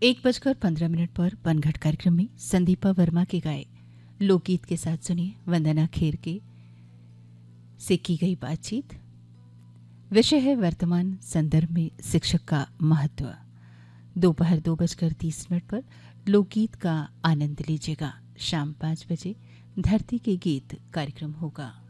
1:15 पर पनघट कार्यक्रम में संदीपा वर्मा के गाए लोकगीत के साथ सुनिए वंदना खेर के से की गई बातचीत। विषय है वर्तमान संदर्भ में शिक्षक का महत्व। दोपहर 2:30 पर लोकगीत का आनंद लीजिएगा। शाम 5 बजे धरती के गीत कार्यक्रम होगा।